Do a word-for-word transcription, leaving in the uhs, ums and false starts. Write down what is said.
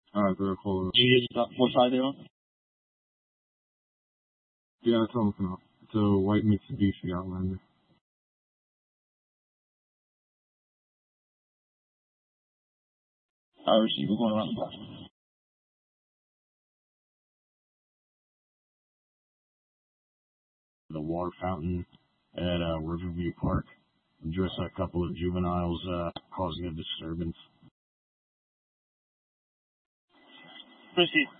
Alright, very cool. You get what side they're on? Yeah, that's all I'm looking up. It's a white Mitsubishi Outlander. I receive. We're going around the block. The water fountain at uh, Riverview Park. Just a couple of juveniles uh, causing a disturbance. Proceed.